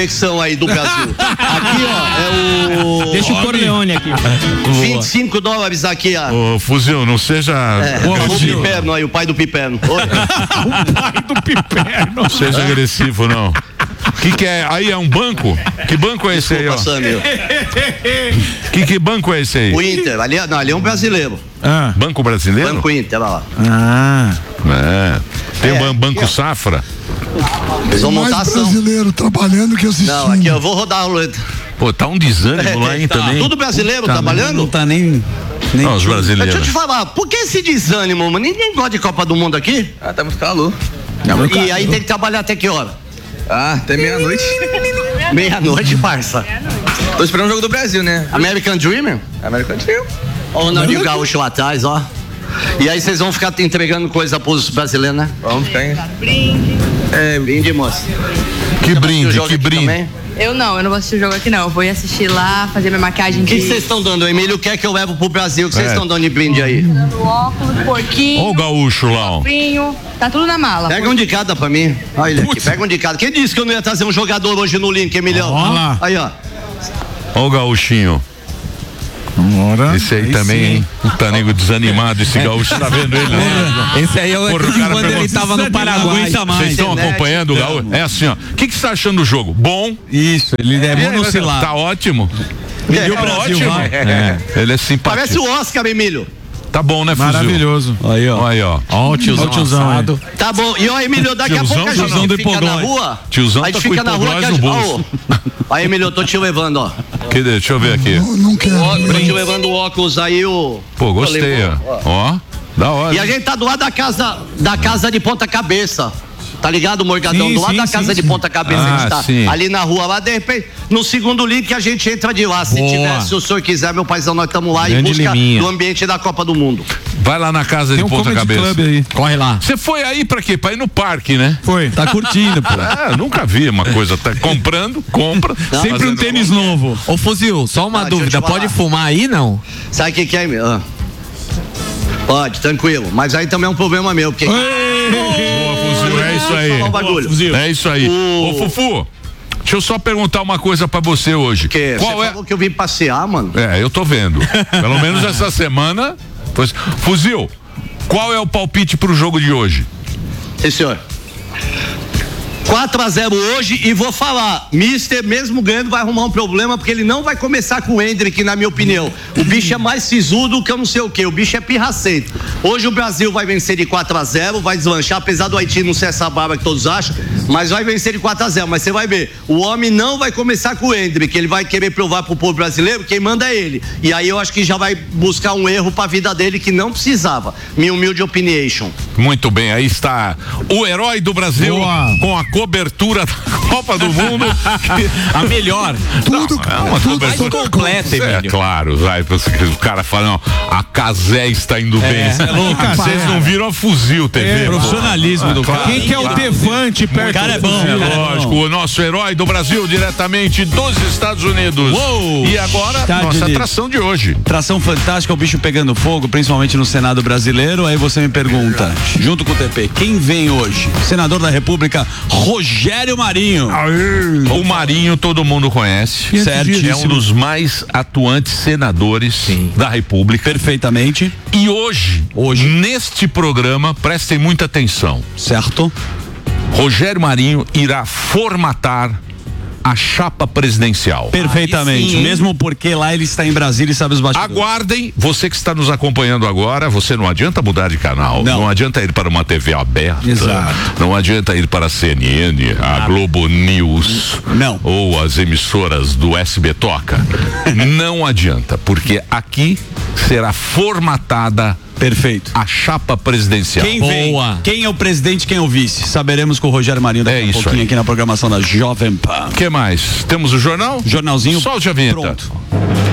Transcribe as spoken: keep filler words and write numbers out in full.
conexão aí do Brasil. Aqui, ó, é o... Deixa o Corleone aqui. vinte e cinco dólares aqui, ó. Ô, Fuzil, não seja... É, o Piperno aí, o pai do Piperno. O pai do Piperno. Não seja agressivo, não. Que que é? Aí é um banco? Que banco é esse aí, ó? Que, que banco é esse aí? O Inter, ali, não, ali é um brasileiro. Ah. Banco brasileiro? Banco Inter, olha lá. Ah. É. Tem É, um banco aqui, Safra. Eles vão mais montar ação. brasileiro trabalhando que assistindo. Não, aqui eu vou rodar a roleta. Pô, tá um desânimo lá, hein, Tá. também. Tudo brasileiro Tá, trabalhando? Não tá nem. nem Não, os Deixa eu brasileiros. te falar, por que esse desânimo, mano? Ninguém gosta de Copa do Mundo aqui. Ah, tá muito calor. E aí tem que trabalhar até que hora? Ah, até meia-noite. Meia-noite, parça. Tô esperando o jogo do Brasil, né? American Dreamer? American Dream. Ó, o Ronaldinho Gaúcho lá atrás, ó. E aí vocês vão ficar entregando coisa pros brasileiros, né? Vamos ficar aí. É, brinde, moça. Que O brinde, jogo que aqui brinde. também? Eu não, eu não vou assistir o jogo aqui não. Eu vou ir assistir lá, fazer minha maquiagem O de... que vocês estão dando? O Emílio quer que eu levo pro Brasil. O que vocês É. estão dando de brinde aí? Dando óculos, porquinho, Ó o gaúcho lá, ó. copinho, tá tudo na mala. Pega um de cada pra mim. Olha ele aqui, Putz. pega um de cada. Quem disse que eu não ia trazer um jogador hoje no link, Emilhão? Ó lá. Aí, ó. Ó o gaúchinho. Ora, Esse aí, também, sim. hein? Puta nego desanimado, esse gaúcho, tá vendo ele? Né? Esse aí é o Porra, o que cara quando ele pergunta, tava no Paraguai. Vocês estão Internet. acompanhando o gaúcho? É assim, ó. O que que você tá achando do jogo? Bom? Isso, ele é monossilábico. Tá ótimo. É, Tá Brasil, ótimo. vai. É, ele é simpático. Parece o Oscar, Emílio. Tá bom, né, Fuzil? Maravilhoso. Aí, ó. Aí, ó. Ó o tiozão, Ó o tiozão, assado. Tá bom. E ó, Emílio, daqui Tiozão, a pouco a gente tiozão do fica na hipoglós. rua. Tiozão a gente tá com fica na rua que a hipoglós no gente... bolso. Ó, ó. Aí, Emílio, eu tô te levando, ó. Que, deixa eu ver aqui. Não, não quero. Ó, tô te levando o óculos aí, o... Pô, gostei, ó. Ó, da hora. E a gente tá do lado da casa, da casa de Ponta Cabeça. Tá ligado, Morgadão? Sim, do lado sim, da sim, casa de sim. Ponta Cabeça, Ah, a gente tá sim. ali na rua, lá de repente, no segundo link a gente entra de lá. Se Boa. tiver, se o senhor quiser, meu paizão, nós estamos lá Grande em busca Liminha. do ambiente da Copa do Mundo. Vai lá na casa Tem de um Ponta comedy Cabeça. club aí. Corre lá. Você foi aí pra quê? Pra ir no parque, né? Foi. Tá curtindo, pô. Ah, nunca vi uma coisa. Tá comprando, compra. Sempre um fazendo- tênis novo. Ô, Fuzil, só uma Ah, deixa eu dúvida. te falar. Pode fumar aí, não? Sabe o que que é, meu? Ah. Pode, tranquilo. Mas aí também é um problema meu, porque... Boa, Fuzil, é isso aí. Falar um bagulho. É isso aí. O- Ô, Fufu, deixa eu só perguntar uma coisa pra você hoje. Porque Qual você é? falou que eu vim passear, mano. É, eu tô vendo. Pelo menos essa semana. Pois- Fuzil, qual é o palpite pro jogo de hoje? Sim, senhor. quatro a zero hoje e vou falar, Mister mesmo ganhando vai arrumar um problema porque ele não vai começar com o Hendrick, na minha opinião. O bicho é mais sisudo que eu não sei o que, o bicho é pirraceito. Hoje o Brasil vai vencer de quatro a zero, vai deslanchar, apesar do Haiti não ser essa barba que todos acham, mas vai vencer de quatro a zero, mas você vai ver, o homem não vai começar com o Hendrick, ele vai querer provar pro povo brasileiro, quem manda é ele. E aí eu acho que já vai buscar um erro pra vida dele que não precisava. Minha humilde opinion. Muito bem, aí está o herói do Brasil. Boa. Com a cobertura da Copa do Mundo. A melhor. Tudo, É uma tudo cobertura completa, É Emílio. claro, vai, o cara fala, não, a Casé está indo bem. é louco, Vocês não viram a Fuzil T V. É, pô. Profissionalismo do cara. Quem que é o Tefante perto cara é do bom, Fuzil? cara é bom. Lógico, o nosso herói do Brasil, diretamente dos Estados Unidos. Uou! E agora, Estados nossa Unidos. atração de hoje. Tração fantástica, o bicho pegando fogo, principalmente no Senado brasileiro. Aí você me pergunta, junto com o T P, quem vem hoje? Senador da República, Rogério Marinho. O Marinho todo mundo conhece. Certíssimo. É um dos mais atuantes senadores da República. Perfeitamente. E hoje, hoje, neste programa, prestem muita atenção. Certo. Rogério Marinho irá formatar a chapa presidencial. Perfeitamente. Aí sim, hein? Mesmo porque lá ele está em Brasília e sabe os bastidores. Aguardem, você que está nos acompanhando agora, você não adianta mudar de canal, não, Não. adianta ir para uma T V aberta, Exato. não adianta ir para a C N N, a Globo News, Não. ou as emissoras do S B Toca. Não adianta, porque aqui será formatada Perfeito. a chapa presidencial. Quem vem? Boa. Quem é o presidente, quem é o vice? Saberemos com o Rogério Marinho daqui É a isso pouquinho aí. aqui na programação da Jovem Pan. O que mais? Temos o jornal? Jornalzinho Solte a vinheta. pronto.